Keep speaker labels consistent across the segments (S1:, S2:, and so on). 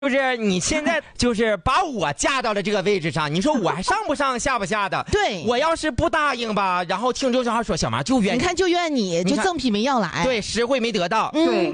S1: 就是你现在就是把我架到了这个位置上，你说我还上不上下不下的？
S2: 对，
S1: 我要是不答应吧，然后听周小孩说小马就怨
S2: 你看就怨你，就赠品没要来，
S1: 对，实惠没得到，
S3: 对。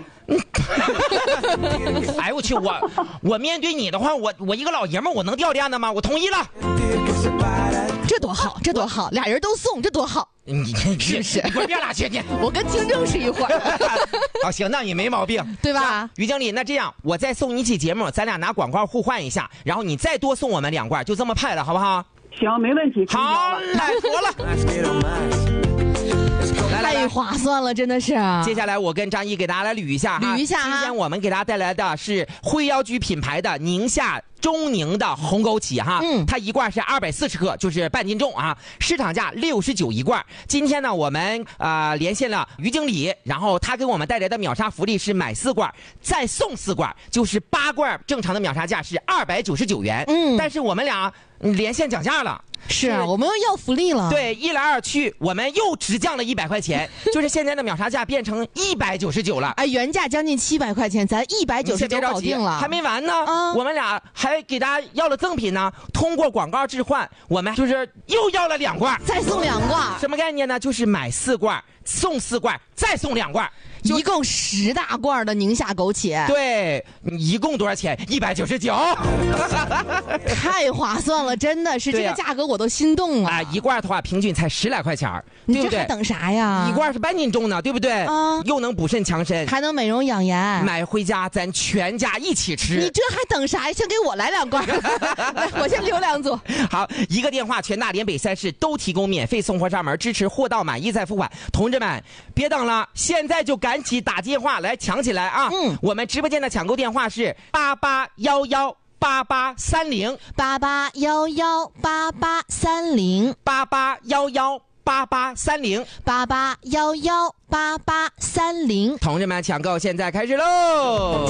S1: 哎我去，我面对你的话，我一个老爷们，我能掉链子吗？我同意了。
S2: 这多好，这多好，俩人都送，这多好。
S1: 你
S2: 是不是？
S1: 你别拉去你。
S2: 我跟听众是一伙儿。
S1: 好，行，那你没毛病，
S2: 对吧？
S1: 于经理，那这样我再送你一期节目，咱俩拿广告互换一下，然后你再多送我们2罐，就这么派了，好不好？
S3: 行，没问题。
S1: 好，来妥了。
S2: 太划算了，真的是。
S1: 接下来我跟张毅给大家来捋一下哈。
S2: 捋一下啊。
S1: 今天我们给大家带来的是辉耀居品牌的宁夏中宁的红枸杞哈，它一罐是240克，就是半斤重啊，市场价69一罐。今天呢，我们连线了于经理，然后他给我们带来的秒杀福利是买4罐再送4罐，就是8罐正常的秒杀价是299元。但是我们俩连线讲价了。
S2: 是啊，我们又要福利了。
S1: 对，一来二去，我们又直降了100块钱，就是现在的秒杀价变成199了。
S2: 哎，原价将近700块钱，咱199搞定了，
S1: 还没完呢。我们俩还给大家要了赠品呢，通过广告置换，我们就是又要了2罐，
S2: 再送2罐。
S1: 什么概念呢？就是买4罐送4罐，再送2罐。
S2: 一共10大罐的宁夏枸杞，
S1: 对，一共多少钱？199，
S2: 太划算了，真的是这个价格我都心动了。
S1: 一罐的话，平均才10来块钱，
S2: 你这还等啥呀？
S1: 一罐是半斤重呢，对不对？又能补肾强身，
S2: 还能美容养颜。
S1: 买回家咱全家一起吃。
S2: 你这还等啥呀？先给我来2罐，来，我先留2组。
S1: 好，一个电话，全大连北3市都提供免费送货上门，支持货到满意再付款。同志们，别等了，现在就赶紧打电话来抢起来啊！我们直播间的抢购电话是88118830881188118830。同志们，抢购现在开始喽！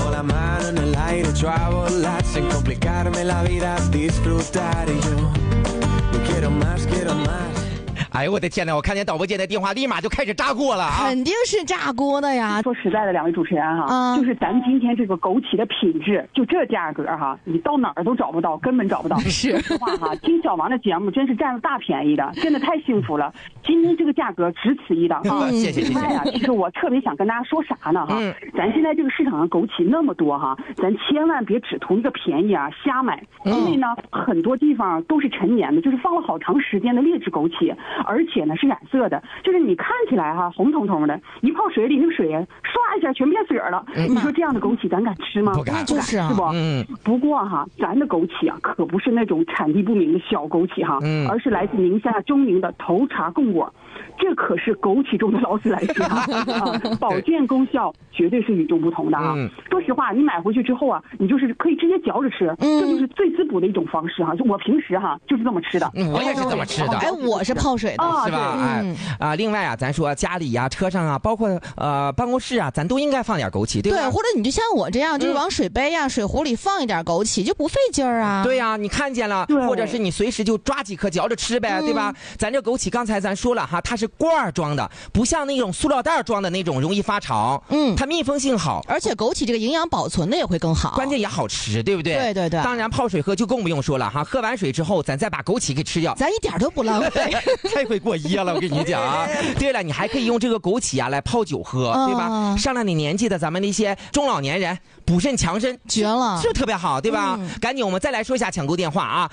S1: 哎呦我的天哪！我看见导播间的电话立马就开始炸锅了啊！
S2: 肯定是炸锅的呀！
S3: 说实在的，2位主持人哈，就是咱今天这个枸杞的品质，就这价格哈，你到哪儿都找不到，根本找不到。
S2: 是
S3: 说实话哈，听小王的节目真是占了大便宜的，真的太幸福了。今天这个价格只此一档哈。
S1: 谢谢。
S3: 另外啊，其实我特别想跟大家说啥呢哈？咱现在这个市场上枸杞那么多哈，咱千万别只图一个便宜啊瞎买，因为呢很多地方都是陈年的，就是放了好长时间的劣质枸杞。而且呢是染色的，就是你看起来哈红彤彤的，一泡水里那个水唰一下全变色了。你说这样的枸杞咱敢吃吗？
S1: 不敢，
S2: 就是啊，
S3: 是不？不过哈，咱的枸杞啊可不是那种产地不明的小枸杞哈，而是来自宁夏中宁的头茬贡果。这可是枸杞中的劳斯莱斯啊！保健功效绝对是与众不同的啊！说实话，你买回去之后啊，你就是可以直接嚼着吃，这就是最滋补的一种方式哈。就我平时哈就是这么吃的，
S1: 我也是这么吃的。
S2: 哎，我是泡水的，
S1: 是吧？另外啊，咱说家里呀、车上啊，包括办公室啊，咱都应该放点枸杞，对吧？
S2: 对，或者你就像我这样，就是往水杯呀、水壶里放一点枸杞，就不费劲儿啊。
S1: 对呀，你看见了，或者是你随时就抓几颗嚼着吃呗，对吧？咱这枸杞刚才咱说了哈，它是罐装的，不像那种塑料袋装的那种容易发潮。它密封性好，
S2: 而且枸杞这个营养保存的也会更好，
S1: 关键也好吃，对不对？
S2: 对。
S1: 当然泡水喝就更不用说了哈，喝完水之后咱再把枸杞给吃掉，
S2: 咱一点都不浪费，
S1: 太会过噎了，我跟你讲啊。对了，你还可以用这个枸杞啊来泡酒喝，对吧？上了你年纪的咱们那些中老年人补肾强身，
S2: 绝了，
S1: 是不是特别好，对吧？赶紧我们再来说一下抢购电话啊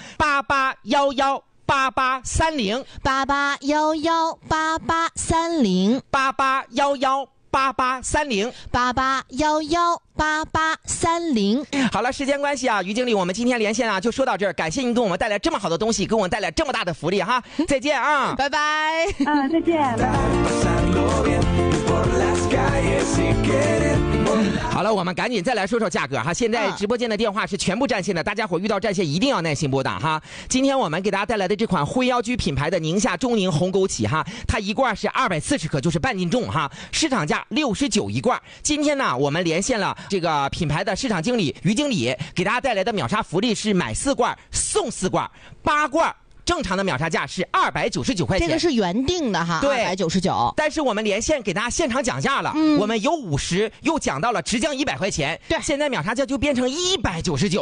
S1: ，88118830，88118830，88118830。好了，时间关系啊，于经理，我们今天连线啊就说到这儿，感谢您给我们带来这么好的东西，给我们带来这么大的福利哈，再见啊，
S2: 拜拜，
S3: 再见，拜拜。
S1: 好了，我们赶紧再来说说价格哈。现在直播间的电话是全部占线的，大家伙遇到占线一定要耐心拨打哈。今天我们给大家带来的这款辉耀居品牌的宁夏中宁红枸杞哈，它一罐是240克，就是半斤重哈，市场价69一罐。今天呢，我们连线了这个品牌的市场经理于经理，给大家带来的秒杀福利是买4罐送4罐，8罐正常的秒杀价是299块钱，
S2: 这个是原定的哈，
S1: 对
S2: 299。
S1: 但是我们连线给大家现场讲价了，我们由50又讲到了直降100块钱，
S2: 对，
S1: 现在秒杀价就变成199。